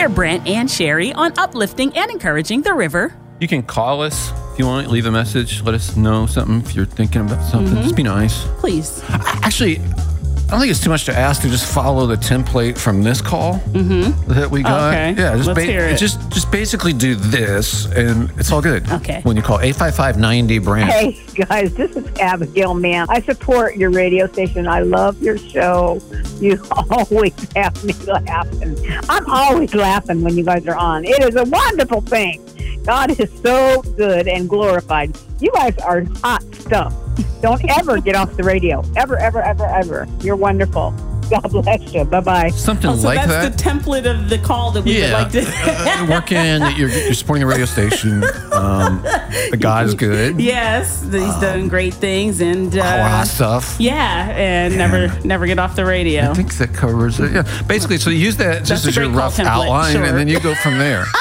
We're Brent and Sherry on uplifting and encouraging the river. You can call us if you want. Leave a message. Let us know something if you're thinking about something. Just be nice. Please. Actually, I don't think it's too much to ask to just follow the template from this call that we got. Okay. Yeah, Let's hear it. Just basically do this, and it's all good. Okay. When you call 855-90-BRAND. Hey, guys, this is Abigail, ma'am. I support your radio station. I love your show. You always have me laughing. I'm always laughing when you guys are on. It is a wonderful thing. God is so good and glorified. You guys are hot stuff. Don't ever get off the radio. Ever, ever, ever, ever. You're wonderful. God bless you. Bye-bye. Something So like that's that. the template of the call that we would like to... Work in that you're supporting the radio station. The guy's good. Yes, he's done great things and... hot stuff. Yeah, and never get off the radio. I think that covers it. Yeah. Basically, so you use that just That's a as your great call rough template, outline, sure. and then you go from there.